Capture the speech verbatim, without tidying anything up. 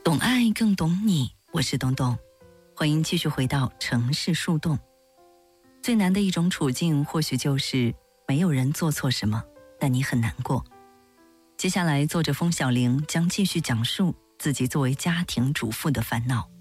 懂爱更懂你，我是东东，欢迎继续回到城市树洞。最难的一种处境，或许就是没有人做错什么，但你很难过。接下来，作者风小玲将继续讲述自己作为家庭主妇的烦恼。